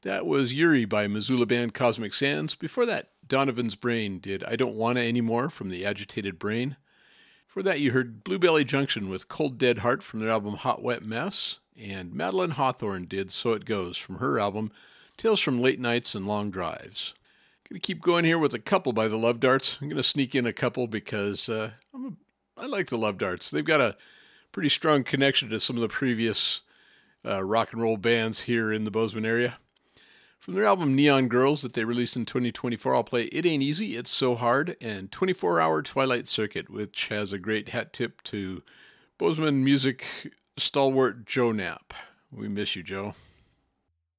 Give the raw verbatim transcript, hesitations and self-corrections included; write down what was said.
That was Yuri by Missoula band Cosmic Sands. Before that, Donovan's Brain did I Don't Wanna Anymore from the Agitated Brain. Before that, you heard Bluebelly Junction with Cold Dead Heart from their album Hot Wet Mess. And Madeline Hawthorne did So It Goes from her album Tales from Late Nights and Long Drives. Gonna keep going here with a couple by the Love Darts. I'm gonna sneak in a couple because uh, I'm a, I like the Love Darts. They've got a pretty strong connection to some of the previous uh, rock and roll bands here in the Bozeman area. From their album Neon Girls that they released in twenty twenty-four, I'll play It Ain't Easy, It's So Hard, and twenty-four hour Twilight Circuit, which has a great hat tip to Bozeman music stalwart Joe Knapp. We miss you, Joe.